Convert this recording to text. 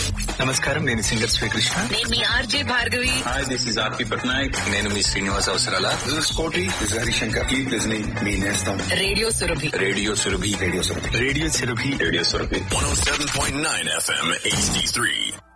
నమస్కారం, నేను సింగర్ శ్రీకృష్ణ. నేను మీ RJ Bhargavi. Hi, this is ఆర్పి పట్నాయక్. నేను మీ శ్రీనివాస్ అవసరాల. దిస్ ఇస్ కోటి. This is Harishankar. Keep listening మీ నేస్తం radio Surabhi. Radio Surabhi. Radio Surabhi. Radio Surabhi. Radio Surabhi. 107.9 FM HD3.